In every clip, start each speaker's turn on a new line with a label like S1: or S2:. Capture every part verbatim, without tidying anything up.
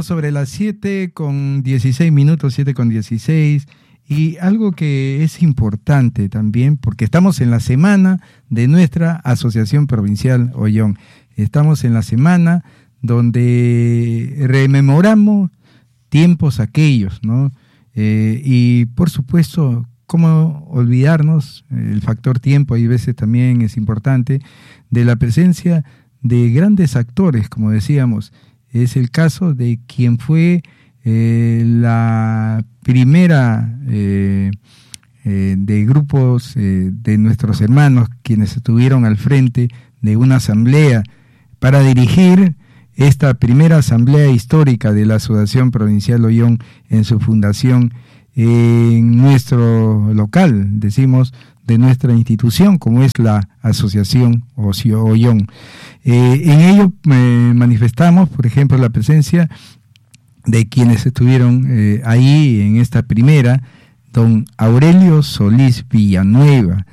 S1: Estamos sobre las siete con dieciséis minutos, siete con dieciséis, y algo que es importante también, porque estamos en la semana de nuestra Asociación Provincial Ollón. Estamos en la semana donde rememoramos tiempos aquellos, ¿no? Eh, y por supuesto, ¿cómo olvidarnos? El factor tiempo, hay veces también es importante, de la presencia de grandes actores, como decíamos. Es el caso de quien fue eh, la primera eh, eh, de grupos eh, de nuestros hermanos, quienes estuvieron al frente de una asamblea para dirigir esta primera asamblea histórica de la Asociación Provincial Ollón en su fundación en nuestro local, decimos, de nuestra institución, como es la Asociación Ollón. Eh, en ello eh, manifestamos, por ejemplo, la presencia de quienes estuvieron eh, ahí en esta primera, don Aurelio Solís Villanueva,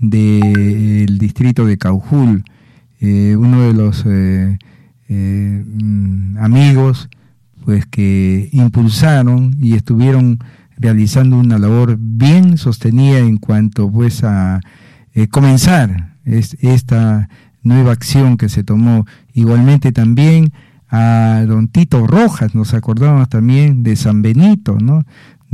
S1: del de, distrito de Caujul, eh, uno de los eh, eh, amigos pues que impulsaron y estuvieron realizando una labor bien sostenida en cuanto pues a eh, comenzar es, esta nueva acción que se tomó. Igualmente también a don Tito Rojas, nos acordamos también de San Benito, ¿no?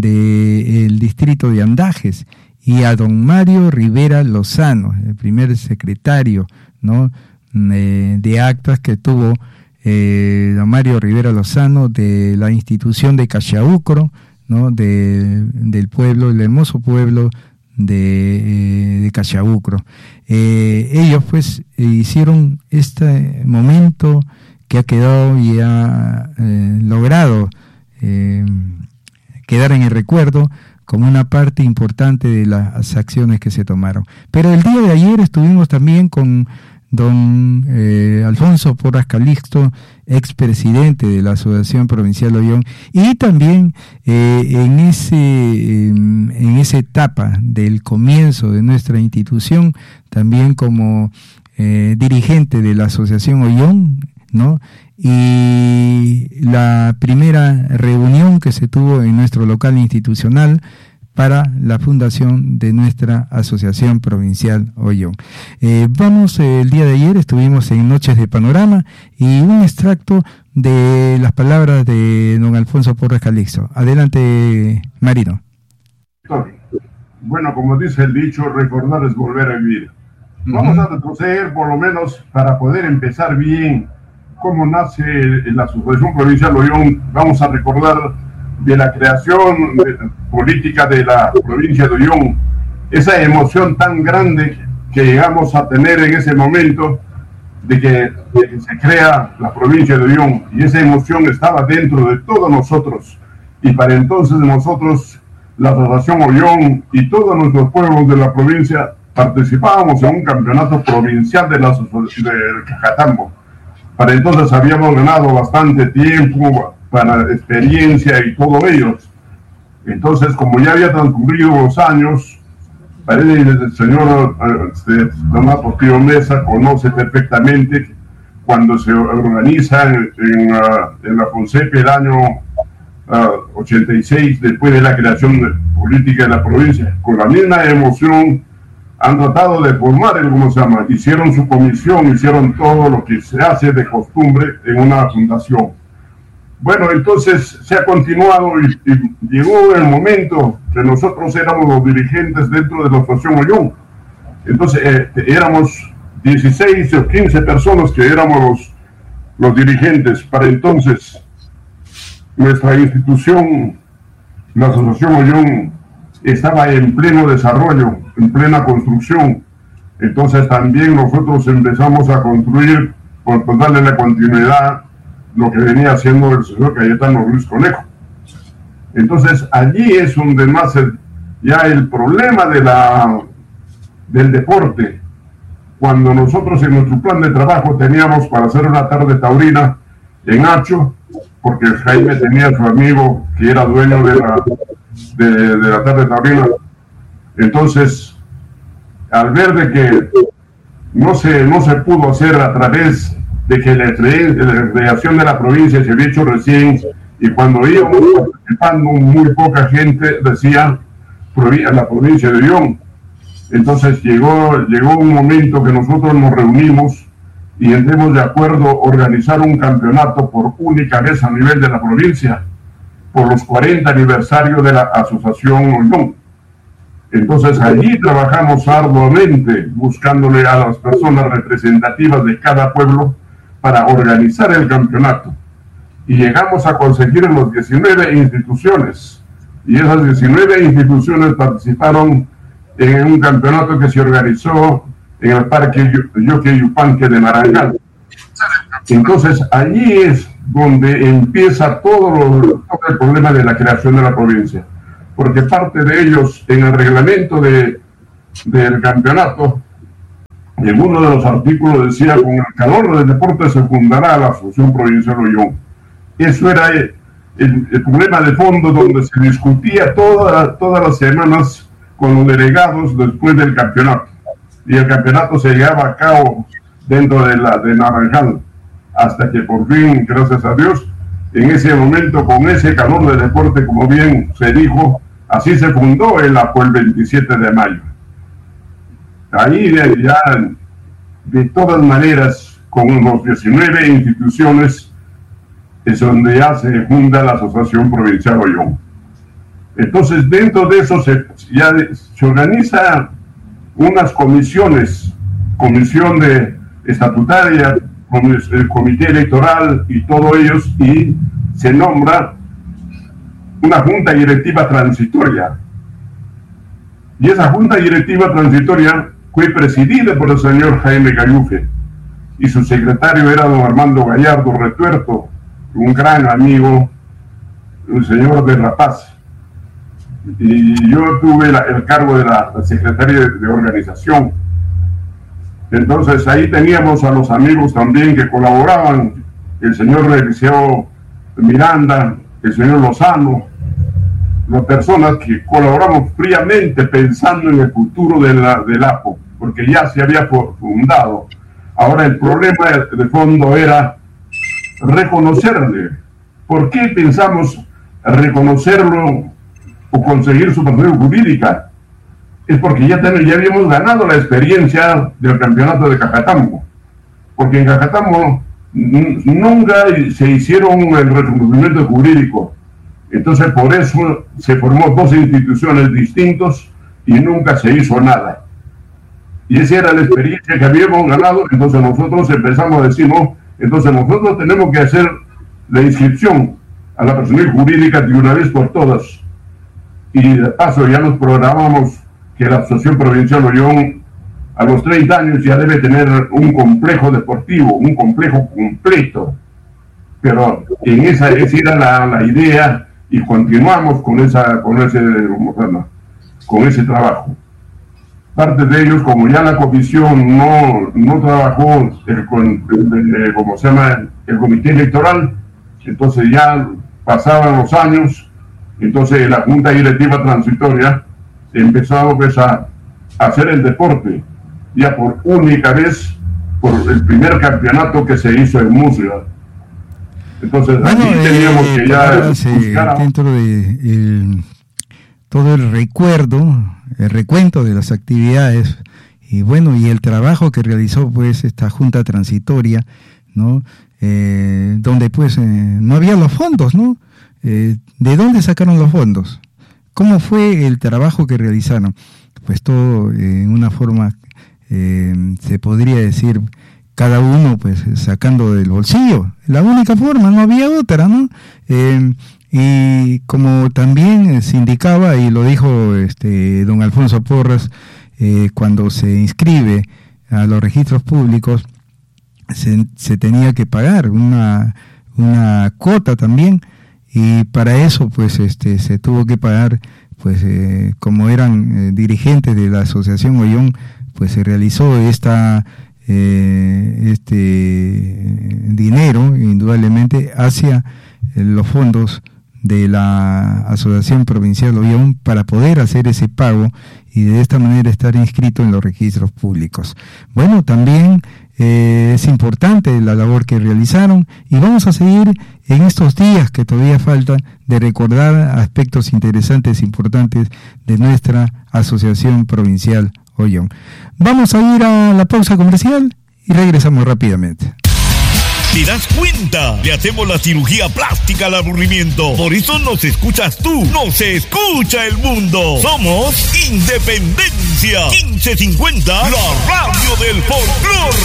S1: Del distrito de Andajes, y a don Mario Rivera Lozano, el primer secretario, ¿no? Eh, de actas que tuvo eh, don Mario Rivera Lozano de la institución de Cachaúcro, ¿no? De, del pueblo, el hermoso pueblo de, eh, de Cachaúcro. Eh, ellos pues eh, hicieron este momento que ha quedado y ha eh, logrado eh, quedar en el recuerdo como una parte importante de las acciones que se tomaron. Pero el día de ayer estuvimos también con don eh, Alfonso Porras Calixto, expresidente de la Asociación Provincial Ollón, y también eh, en ese en, en esa etapa del comienzo de nuestra institución, también como eh, dirigente de la Asociación Ollón, ¿no? Y la primera reunión que se tuvo en nuestro local institucional para la fundación de nuestra Asociación Provincial Ollón. Eh, vamos, eh, el día de ayer estuvimos en Noches de Panorama y un extracto de las palabras de don Alfonso Porras Calixto. Adelante, Marino.
S2: Bueno, como dice el dicho, recordar es volver a vivir. Uh-huh. Vamos a retroceder por lo menos para poder empezar bien cómo nace la Asociación Provincial Ollón. Vamos a recordar de la creación de, política de la provincia de Ollón, esa emoción tan grande que llegamos a tener en ese momento de que, de que se crea la provincia de Ollón, y esa emoción estaba dentro de todos nosotros, y para entonces nosotros, la Asociación Ollón y todos nuestros pueblos de la provincia participábamos en un campeonato provincial de la de Cajatambo. Para entonces habíamos ganado bastante tiempo para experiencia y todo ello. Entonces, como ya había transcurrido los años, parece que el señor este, Tomás Portillo Mesa conoce perfectamente cuando se organiza en, en, uh, en la FONSEPE el año uh, ochenta y seis, después de la creación de política de la provincia, con la misma emoción han tratado de formar el, ¿cómo se llama? Hicieron su comisión, hicieron todo lo que se hace de costumbre en una fundación. Bueno, entonces se ha continuado y, y llegó el momento que nosotros éramos los dirigentes dentro de la Asociación Ollón. Entonces eh, éramos dieciséis o quince personas que éramos los, los dirigentes. Para entonces nuestra institución, la Asociación Ollón, estaba en pleno desarrollo, en plena construcción. Entonces también nosotros empezamos a construir, por, por darle la continuidad, lo que venía haciendo el señor Cayetano Ruiz Conejo. Entonces allí es donde nace ya el problema de la, del deporte. Cuando nosotros en nuestro plan de trabajo teníamos para hacer una tarde taurina en Hacho, porque Jaime tenía a su amigo que era dueño de la, de, de la tarde taurina. Entonces, al ver de que no se, no se pudo hacer a través de que la creación de la provincia se había hecho recién y cuando íbamos participando muy poca gente decía la provincia de Ollón. Entonces llegó, llegó un momento que nosotros nos reunimos y entremos de acuerdo a organizar un campeonato por única vez a nivel de la provincia, por los cuarenta aniversarios de la Asociación Ollón. Entonces allí trabajamos arduamente buscándole a las personas representativas de cada pueblo para organizar el campeonato. Y llegamos a conseguir en las diecinueve instituciones. Y esas diecinueve instituciones participaron en un campeonato que se organizó en el Parque Yoque Yupanque de Naranjal. Entonces allí es donde empieza todo, lo, todo el problema de la creación de la provincia, porque parte de ellos en el reglamento de, del campeonato, en uno de los artículos decía: con el calor del deporte se fundará la Asociación Provincial Ollón. Eso era el, el, el problema de fondo donde se discutía toda, todas las semanas con los delegados después del campeonato, y el campeonato se llevaba a cabo dentro de, la, de Naranjal, hasta que por fin, gracias a Dios, en ese momento, con ese calor de deporte, como bien se dijo, así se fundó el A P O el veintisiete de mayo. Ahí ya, de todas maneras, con los diecinueve instituciones, es donde ya se funda la Asociación Provincial Ollón. Entonces, dentro de eso se, ya se organiza unas comisiones, comisión de estatutaria, el comité electoral y todos ellos, y se nombra una junta directiva transitoria. Y esa junta directiva transitoria fue presidida por el señor Jaime Gallufe, y su secretario era don Armando Gallardo Retuerto, un gran amigo, un señor de La Paz. Y yo tuve la, el cargo de la, la secretaria de, de organización. Entonces ahí teníamos a los amigos también que colaboraban, el señor Eliseo Miranda, el señor Lozano, las personas que colaboramos fríamente pensando en el futuro de la, del A P O, porque ya se había fundado. Ahora el problema de fondo era reconocerle. ¿Por qué pensamos reconocerlo o conseguir su personalidad jurídica? Es porque ya, ten, ya habíamos ganado la experiencia del campeonato de Cajatambo, porque en Cajatambo nunca se hicieron el reconocimiento jurídico. Entonces por eso se formó dos instituciones distintas y nunca se hizo nada. Y esa era la experiencia que habíamos ganado. Entonces nosotros empezamos a decir, no, entonces nosotros tenemos que hacer la inscripción a la personalidad jurídica de una vez por todas. Y de paso ya nos programamos que la Asociación Provincial Ollón a los treinta años ya debe tener un complejo deportivo, un complejo completo. Pero en esa, esa era la, la idea, y continuamos con, esa, con, ese, con ese trabajo. Parte de ellos, como ya la comisión no, no trabajó el, el, como se llama, el comité electoral, entonces ya pasaban los años, entonces la Junta Directiva Transitoria empezó pues, a, a hacer el deporte, ya por única vez, por el primer campeonato que se hizo en Musga. Entonces
S1: bueno,
S2: aquí teníamos
S1: eh,
S2: que ya
S1: buscar a... dentro de el, todo el recuerdo, el recuento de las actividades, y bueno, y el trabajo que realizó pues esta Junta Transitoria, ¿no? Eh, donde pues eh, no había los fondos, ¿no? Eh, ¿de dónde sacaron los fondos? ¿Cómo fue el trabajo que realizaron? Pues todo eh, en una forma, eh, se podría decir, cada uno pues sacando del bolsillo, la única forma, no había otra, ¿no? Eh, y como también se indicaba, y lo dijo este don Alfonso Porras, eh, cuando se inscribe a los registros públicos, se, se tenía que pagar una, una cuota también, y para eso pues este se tuvo que pagar, pues eh, como eran eh, dirigentes de la Asociación Ollón, pues se realizó esta eh, este dinero indudablemente hacia eh, los fondos de la Asociación Provincial Ollón para poder hacer ese pago y de esta manera estar inscrito en los registros públicos. Bueno, también Eh, es importante la labor que realizaron y vamos a seguir en estos días que todavía faltan de recordar aspectos interesantes, importantes de nuestra Asociación Provincial Ollón. Vamos a ir a la pausa comercial y regresamos rápidamente.
S3: ¿Te das cuenta? Le hacemos la cirugía plástica al aburrimiento. Por eso nos escuchas tú. Nos escucha el mundo. Somos Independencia quince cincuenta, la radio del folclor.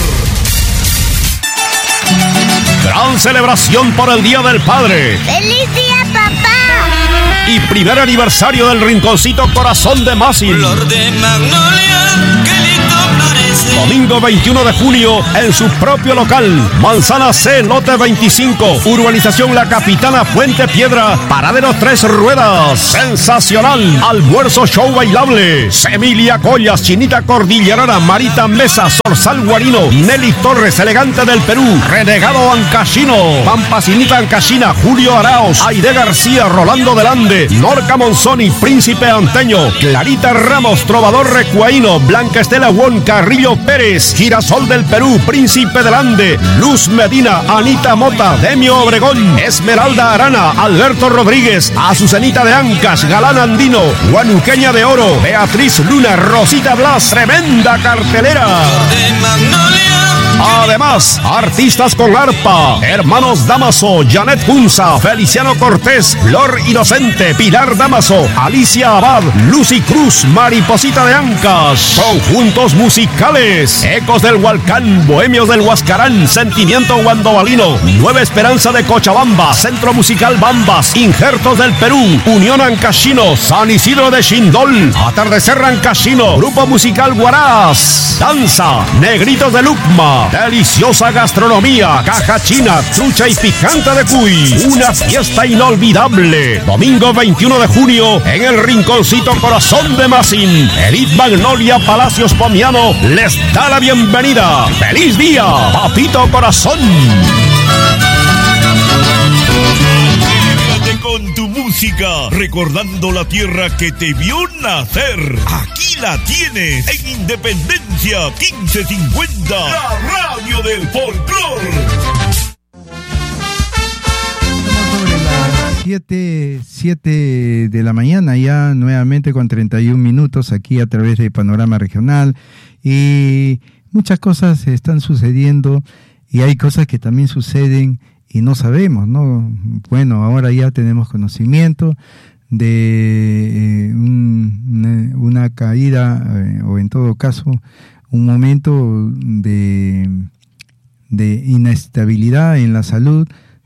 S4: Gran celebración por el Día del Padre.
S5: ¡Feliz día, papá!
S4: Y primer aniversario del Rinconcito Corazón de Masin.
S6: Flor de magnolia, qué lindo florece.
S4: Domingo veintiuno de junio en su propio local. Manzana C, lote veinticinco. Urbanización La Capitana, Puente Piedra. Paradero Tres Ruedas. Sensacional. Almuerzo show bailable. Emilia Collas, Chinita Cordillerana, Marita Mesa, Zorzal Guarino, Nelly Torres, Elegante del Perú, Renegado Ancashino, Pampacinita Ancashina, Julio Araos, Aide García, Rolando Delande, Norca Monzoni, Príncipe Anteño, Clarita Ramos, Trovador Recuaíno, Blanca Estela Won, Carrillo Pérez, Girasol del Perú, Príncipe Delande, Luz Medina, Anita Mota, Demio Obregón, Esmeralda Arana, Alberto Rodríguez, Azucenita de Ancas, Galán Andino, Guanuqueña de Oro, Beatriz Luna, Rosita Blas, tremenda cartelera.
S6: De magnolia.
S4: Además, artistas con arpa, Hermanos Damaso, Janet Punza, Feliciano Cortés, Flor Inocente, Pilar Damaso, Alicia Abad, Lucy Cruz, Mariposita de Ancas, conjuntos musicales, Ecos del Hualcán, Bohemios del Huascarán, Sentimiento Guandobalino, Nueva Esperanza de Cochabamba, Centro Musical Bambas, Injertos del Perú, Unión Ancashino, San Isidro de Xindol, Atardecer Ancashino, Grupo Musical Guaraz, Danza, Negritos de Lucma, deliciosa gastronomía, caja china, trucha y picante de cuy. Una fiesta inolvidable. Domingo veintiuno de junio en el Rinconcito Corazón de Masin. Edith Magnolia Palacios Pomiano les da la bienvenida. ¡Feliz día, papito corazón!
S3: Con tu música, recordando la tierra que te vio nacer. Aquí la tienes en Independencia quince cincuenta, la radio del folclor.
S1: siete, siete de la mañana ya nuevamente con treinta y un minutos aquí a través de Panorama Regional y muchas cosas están sucediendo y hay cosas que también suceden y no sabemos, ¿no? Bueno, ahora ya tenemos conocimiento de eh, un, una, una caída eh, o en todo caso un momento de, de inestabilidad en la salud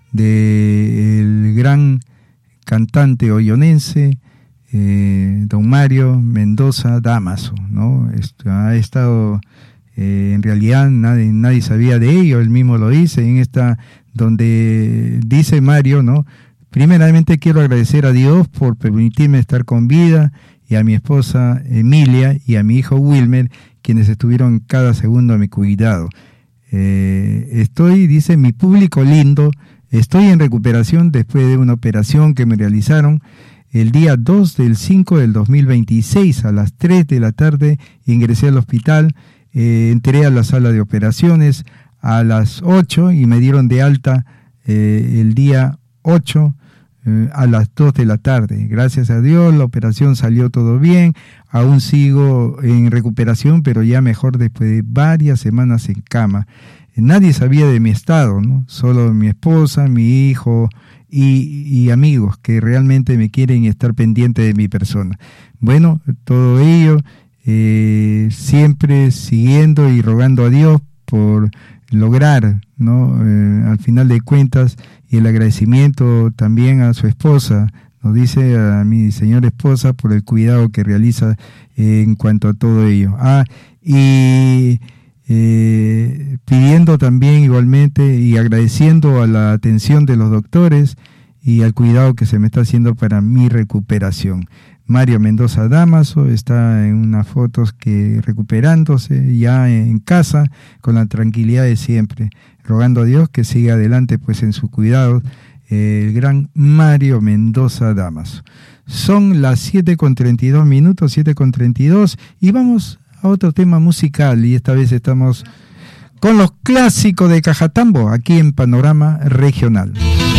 S1: del gran cantante ollonense eh, don Mario Mendoza Damaso, ¿no? Esto, ha estado eh, en realidad nadie, nadie sabía de ello, él mismo lo dice en esta donde dice Mario, ¿no? Primeramente quiero agradecer a Dios por permitirme estar con vida y a mi esposa Emilia y a mi hijo Wilmer, quienes estuvieron cada segundo a mi cuidado. Eh, estoy, dice, mi público lindo, estoy en recuperación después de una operación que me realizaron el día dos del cinco del dos mil veintiséis a las tres de la tarde. Ingresé al hospital, eh, entré a la sala de operaciones a las ocho y me dieron de alta eh, el día ocho eh, a las dos de la tarde. Gracias a Dios la operación salió todo bien, aún sigo en recuperación, pero ya mejor después de varias semanas en cama. Nadie sabía de mi estado, ¿no? Solo mi esposa, mi hijo y, y amigos que realmente me quieren estar pendientes de mi persona. Bueno, todo ello eh, siempre siguiendo y rogando a Dios por lograr, ¿no? Eh, al final de cuentas, y el agradecimiento también a su esposa, nos dice a mi señora esposa por el cuidado que realiza eh, en cuanto a todo ello. Ah, y eh, pidiendo también igualmente y agradeciendo a la atención de los doctores y al cuidado que se me está haciendo para mi recuperación. Mario Mendoza Damaso está en unas fotos que recuperándose ya en casa con la tranquilidad de siempre, rogando a Dios que siga adelante pues en su cuidado, eh, el gran Mario Mendoza Damaso. Son las siete con treinta y dos minutos, siete con treinta y dos, y vamos a otro tema musical, y esta vez estamos con los clásicos de Cajatambo aquí en Panorama Regional.